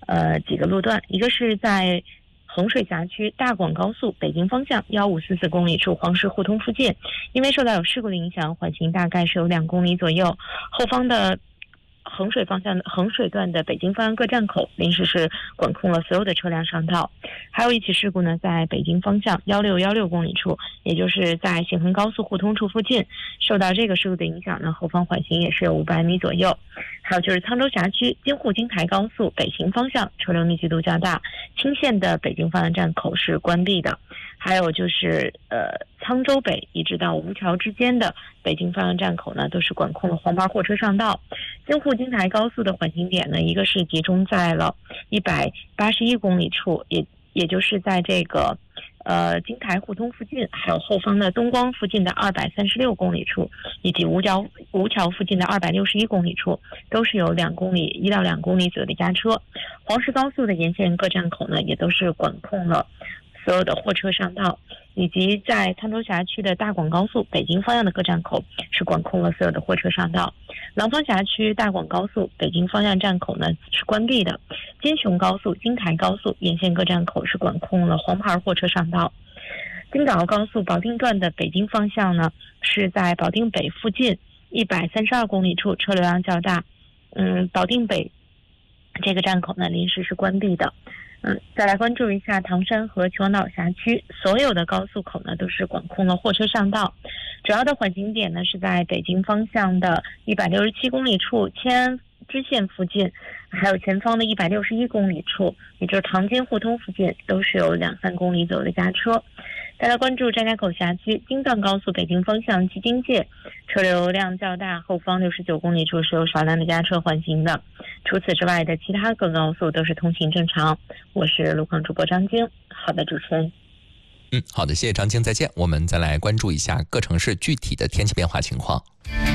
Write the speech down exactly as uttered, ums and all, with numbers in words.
呃几个路段，一个是在衡水辖区大广高速北京方向一五四四公里处黄石互通附近，因为受到有事故的影响，缓行大概是有两公里左右，后方的衡水方向的衡水段的北京方向各站口临时是管控了所有的车辆上道。还有一起事故呢，在北京方向一六一六公里处，也就是在咸衡高速互通处附近，受到这个事故的影响呢，后方缓行也是有五百米左右。还有就是沧州辖区京沪京台高速北行方向车流密集度较大，青线的北京方向站口是关闭的。还有就是呃沧州北一直到吴桥之间的北京方向站口呢，都是管控了黄牌货车上道。京沪京台高速的缓行点呢，一个是集中在了一百八十一公里处，也也就是在这个呃京台互通附近，还有后方的东光附近的二百三十六公里处，以及吴桥吴桥附近的二百六十一公里处，都是有两公里一到两公里左右的压车。黄石高速的沿线各站口呢，也都是管控了所有的货车上道，以及在沧州辖区的大广高速北京方向的各站口是管控了所有的货车上道。廊坊辖区大广高速北京方向站口呢是关闭的，金雄高速京台高速沿线各站口是管控了黄牌货车上道。京港澳高速保定段的北京方向呢，是在保定北附近一百三十二公里处车流量较大，嗯，保定北这个站口呢临时是关闭的。嗯，再来关注一下唐山和秦皇岛辖区，所有的高速口呢都是管控了货车上道。主要的缓行点呢是在北京方向的一百六十七公里处迁安支线附近，还有前方的一百六十一公里处，也就是唐津互通附近，都是有两三公里左右的加车。再来关注张家口辖区京藏高速北京方向去京界，车流量较大，后方六十九公里处是有少量的加车缓行的。除此之外的其他各高速都是通行正常。我是路况主播张晶。好的，主持人。 嗯，好的，谢谢张晶，再见。我们再来关注一下各城市具体的天气变化情况。